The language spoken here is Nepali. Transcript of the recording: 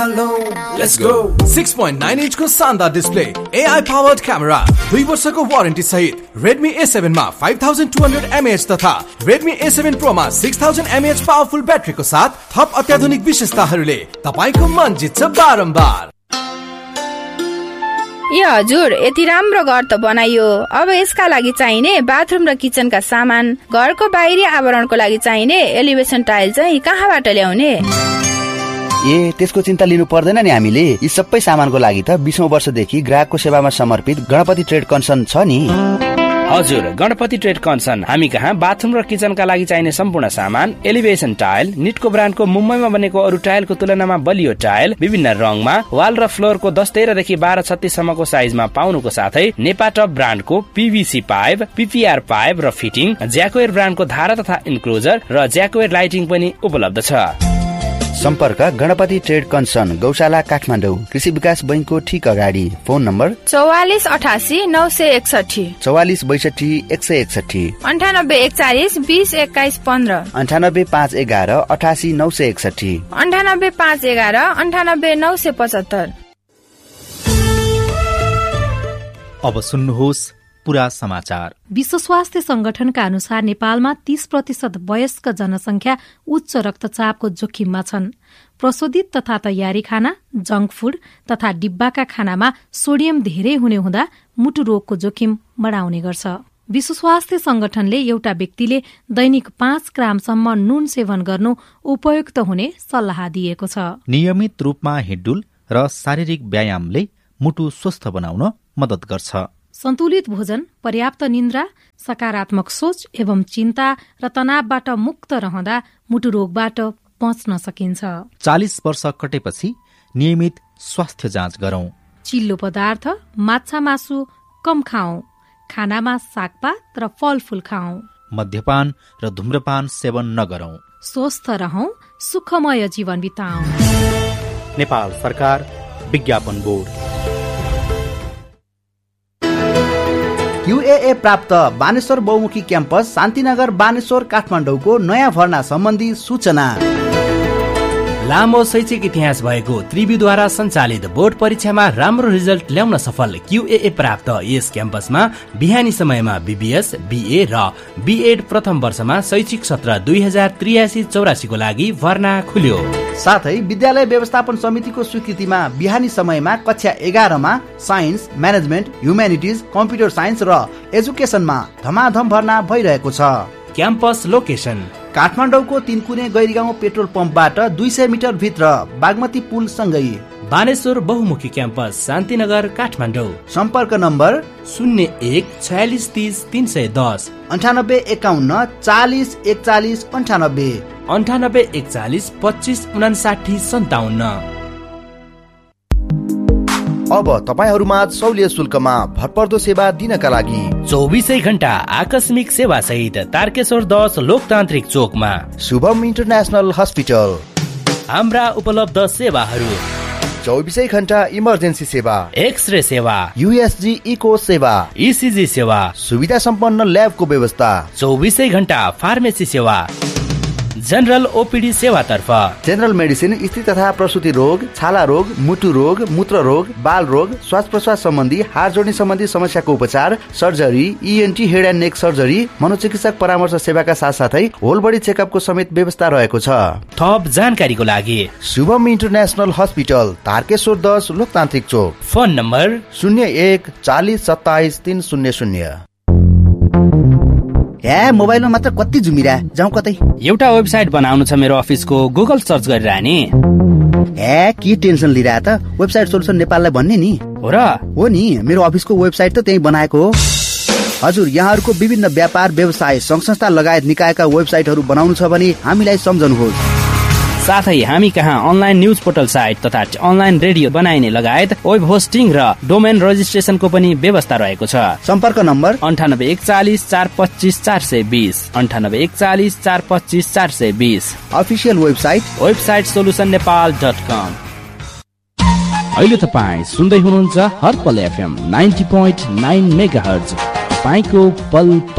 Let's go. 6.9 inch को शानदार डिस्प्ले, AI powered camera, 2 वर्षको वारेन्टी सहित Redmi A7 मा 5200 mAh तथा Redmi A7 Pro मा 6000 mAh पावरफुल ब्याट्रीको साथ थप अत्याधुनिक विशेषताहरूले तपाईको मन जित्छ बारम्बार। ए हजुर, यति राम्रो घर त बनाइयो, अब यसका लागि चाहिने बाथरुम र किचनका सामान, घरको बाहिरी आवरणको लागि चाहिने एलिभेसन टाइल चाहिँ कहाँबाट ल्याउने? ए त्यसको चिन्ता लिनु पर्दैन नि, हामीले यी सबै सामानको लागि त 20औं वर्षदेखि ग्राहकको सेवामा समर्पित गणपति ट्रेड कन्सर्न छ नि। हजुर, गणपति ट्रेड कन्सर्न हामी कहाँ बाथरुम र किचनका लागि चाहिने सम्पूर्ण सामान, एलिभेसन टाइल, निटको ब्रान्डको मुम्बईमा बनेको अरू टाइलको तुलनामा बलियो टाइल, विभिन्न रङमा, वाल र फ्लोरको 10-13 देखि 12-36 सम्मको साइजमा पाउनुको साथै नेपाटप ब्रान्डको पीवीसी पाइप, पीपीआर पाइप र फिटिङ, ज्याकोएर ब्रान्डको धारा तथा इन्क्लोजर र ज्याकोएर लाइटिङ पनि उपलब्ध छ। सम्पर्क गणपति ट्रेड कन्सर्न, गौशाला काठमाडौँ, कृषि विकास बैंकको ठीक अगाडि। Phone number 4488 961, 44 62 161, 98 41 20 21 15, 98 511 88 961, 98 511 98 975। अब सुन्नुहोस् पूरा समाचार। विश्व स्वास्थ्य संगठनका अनुसार नेपालमा 30% वयस्क जनसंख्या उच्च रक्तचापको जोखिममा छन्। प्रशोधित तथा तयारी खाना, जंक फूड तथा डिब्बाका खानामा सोडियम धेरै हुने हुँदा मुटु रोगको जोखिम बढाउने गर्छ। विश्व स्वास्थ्य संगठनले एउटा व्यक्तिले दैनिक 5 ग्रामसम्म नुन सेवन गर्नु उपयुक्त हुने सल्लाह दिएको छ। नियमित रूपमा हिँडडुल र शारीरिक व्यायामले मुटु स्वस्थ बनाउन मद्दत गर्छ। सन्तुलित भोजन, पर्याप्त निन्द्रा, सकारात्मक सोच एवं चिन्ता र तनावबाट मुक्त रहँदा मुटु रोगबाट बच्न सकिन्छ। 40 वर्ष कटेपछि नियमित स्वास्थ्य जाँच गरौं। चिल्लो पदार्थ, माछा मासु कम खाऊ। खानामा सागपात र फलफूल खाऊ। मद्यपान र धूम्रपान सेवन नगरौं। स्वस्थ रहौं, सुखमय जीवन बिताऊ। नेपाल सरकार, विज्ञापन बोर्ड। UAA प्राप्त बानेश्वर बहुमुखी क्याम्पस शान्तिनगर बानेश्वर काठमाडौँको नयाँ भर्ना सम्बन्धी सूचना। लामो शैक्षिक इतिहास भएको त्रिवीद्वारा सञ्चालित बोर्ड परीक्षामा राम्रो रिजल्ट ल्याउन सफल QAA प्राप्त यस क्याम्पसमा बिहानी समयमा BBS, BA र BEd प्रथम वर्षमा शैक्षिक सत्र 2083-84 को लागि भर्ना खुल्यो। साथै विद्यालय व्यवस्थापन समितिको स्वीकृतिमा बिहानी समयमा कक्षा 11 मा science, management, humanities, computer science र एजुकेसनमा धमाधम भर्ना भइरहेको छ। क्याम्पस लोकेसन काठमाडौँको तिनकुने गैरीगाउँ पेट्रोल पम्पबाट 200 मिटर भित्र बागमती पुल सँगै। बानेश्वर बहुमुखी क्याम्पस शान्तिनगर काठमाडौँ। सम्पर्क नम्बर 01 46 30 310, 98 51 40 41 98, 98 41 25 59 57। अब तपाईहरुमा सौर्य शुल्कमा भरपर्दो सेवा दिनका लागि 24 घण्टा आकस्मिक सेवा सहित तारकेश्वर 10 लोकतान्त्रिक चोकमा शुभम इन्टरनेशनल हस्पिटल। हाम्रा उपलब्ध सेवाहरू 24 घण्टा इमर्जेन्सी सेवा, एक्सरे सेवा, USG इको सेवा, ECG सेवा, सुविधा सम्पन्न ल्याबको व्यवस्था, 24 घण्टा फार्मेसी सेवा, जनरल OPD सेवा तर्फ जनरल मेडिसिन, स्त्री तथा प्रसूति रोग, छाला रोग, मुटु रोग, मूत्र रोग, बाल रोग, श्वास प्रश्वास सम्बन्धी, हाड जोड्ने सम्बन्धी समस्याको उपचार, surgery, ENT head and neck surgery, मनोचिकित्सक परामर्श सेवाका साथसाथै होल बडी चेकअपको समेत व्यवस्था रहेको छ। थप जानकारीको लागि शुभम इन्टरनेशनल हस्पिटल, तारकेश्वर 10 लोकतान्त्रिक चोक। Phone number 01 40 27 300। मोबाइलमा मात्र कति जुमिरा जाउँ कतै। एउटा वेबसाइट बनाउनु छ मेरो अफिसको, गुगल सर्च गरिरह नि। के टेन्सन लिइरा त, वेबसाइट सोल्युसन नेपाललाई भन्ने नि। हो र? हो नि, मेरो अफिसको वेबसाइट त त्यही बनाएको हो। हजुर, यहाँहरुको विभिन्न व्यापार व्यवसाय संघ संस्था लगायत निकायका वेबसाइटहरु बनाउनु छ भने हामीलाई सम्झनुहोस्। साथै हामी कहाँ अनलाइन न्यूज पोर्टल साइट तथा अनलाइन रेडियो बनाइने लगायत वेब होस्टिङ र डोमेन रजिस्ट्रेसनको पनि व्यवस्था रहेको छ। सम्पर्क नम्बर 98 140 425 420, 98 140 425 420। Official website solutionnepal.com। अहिले तपाईँ सुन्दै हुनुहुन्छ हर्पल FM 90.9 मेगाहर्ज, तपाईको पल